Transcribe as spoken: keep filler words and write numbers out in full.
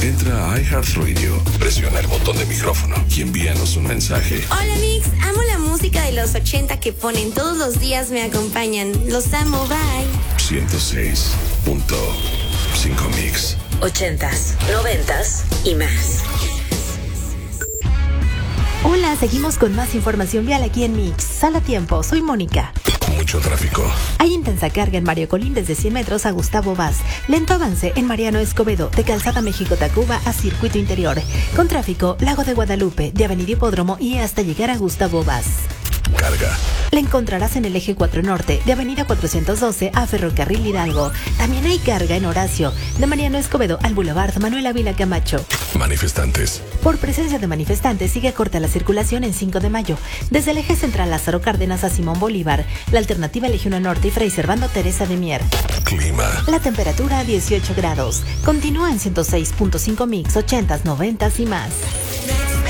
Entra a iHeartRadio, presiona el botón de micrófono y envíanos un mensaje. Hola Mix, amo la música de los ochenta que ponen todos los días, me acompañan. Los amo, bye. ciento seis punto cinco Mix. Ochentas, noventas y más. Hola, seguimos con más información vial aquí en Mix. Sal a tiempo, soy Mónica. Mucho tráfico. Hay intensa carga en Mario Colín desde cien metros a Gustavo Vaz. Lento avance en Mariano Escobedo, de Calzada México-Tacuba a Circuito Interior. Con tráfico, Lago de Guadalupe, de Avenida Hipódromo y hasta llegar a Gustavo Vaz. Carga. La encontrarás en el eje cuatro Norte, de Avenida cuatrocientos doce a Ferrocarril Hidalgo. También hay carga en Horacio, de Mariano Escobedo al Boulevard Manuel Ávila Camacho. Manifestantes. Por presencia de manifestantes, sigue corta la circulación en cinco de mayo. Desde el eje central Lázaro Cárdenas a Simón Bolívar, la alternativa Legión Norte y Fray Servando Teresa de Mier. Clima. La temperatura a dieciocho grados. Continúa en ciento seis punto cinco Mix, ochentas, noventas y más.